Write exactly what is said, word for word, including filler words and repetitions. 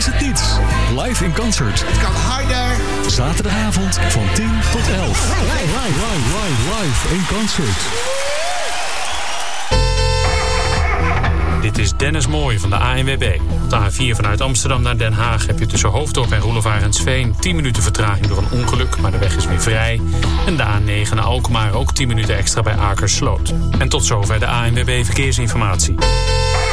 is het niets. Live in concert. Het kan harder. Zaterdagavond van tien tot elf. Live, live, live, live, live in concert. Dit is Dennis Mooij van de A N W B. Op de A vier vanuit Amsterdam naar Den Haag heb je tussen Hoofddorp en Roelof Arendsveen tien minuten vertraging door een ongeluk, maar de weg is weer vrij. En de A negen naar Alkmaar ook tien minuten extra bij Akersloot. En tot zover de A N W B Verkeersinformatie.